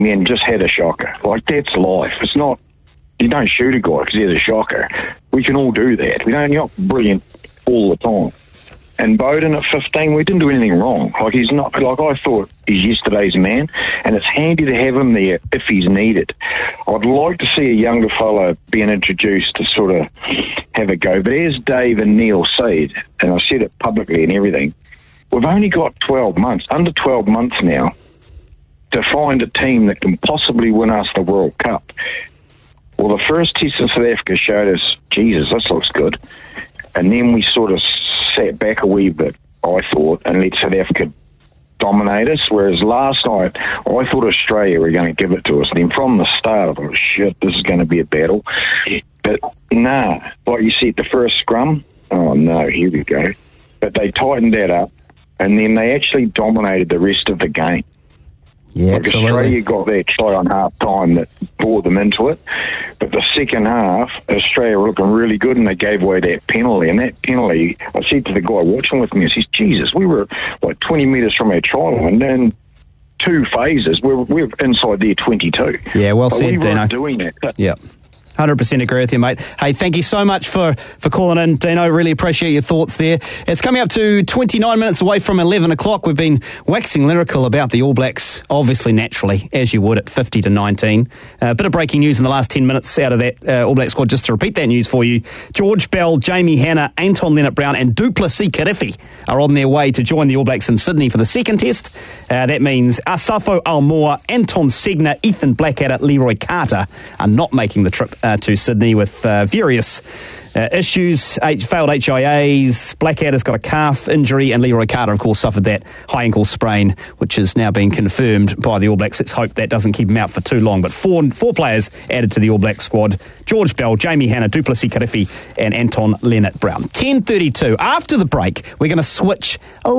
man just had a shocker. Like, that's life. It's not, you don't shoot a guy because he has a shocker. We can all do that. You're not brilliant all the time. And Beauden at 15, we didn't do anything wrong. Like, he's not, like, I thought he's yesterday's man, and it's handy to have him there if he's needed. I'd like to see a younger fella being introduced to sort of have a go. But as Dave and Neil said, and I said it publicly and everything, we've only got 12 months, under 12 months now, to find a team that can possibly win us the World Cup. Well, the first test in South Africa showed us, Jesus, this looks good. And then we sort of sat back a wee bit, I thought, and let South Africa dominate us, whereas last night I thought Australia were going to give it to us. Then from the start I thought, shit, this is going to be a battle. But nah, like you said, the first scrum, oh no, here we go. But they tightened that up, and then they actually dominated the rest of the game. Yeah, like absolutely. Australia got that try on half-time that brought them into it. But the second half, Australia were looking really good, and they gave away that penalty. And that penalty, I said to the guy watching with me, I said, Jesus, we were like 20 metres from our try line, and 2 phases, we're inside their 22. Yeah, well said, we Dino. weren't doing that. Yeah. 100% agree with you, mate. Hey, thank you so much for calling in, Dino. Really appreciate your thoughts there. It's coming up to 29 minutes away from 11 o'clock. We've been waxing lyrical about the All Blacks, obviously, naturally, as you would at 50-19. A bit of breaking news in the last 10 minutes out of that All Black squad. Just to repeat that news for you, George Bell, Jamie Hanna, Anton Lienert-Brown and Du Plessis-Kirifi are on their way to join the All Blacks in Sydney for the second test. That means Asafo Almoa, Anton Segner, Ethan Blackadder, Leroy Carter are not making the trip to Sydney with various issues, failed HIAs. Blackadder's got a calf injury, and Leroy Carter, of course, suffered that high ankle sprain, which is now being confirmed by the All Blacks. Let's hope that doesn't keep him out for too long. But four players added to the All Black squad: George Bell, Jamie Hanna, Du Plessis-Kirifi and Anton Lienert-Brown. 10:32. After the break, we're going to switch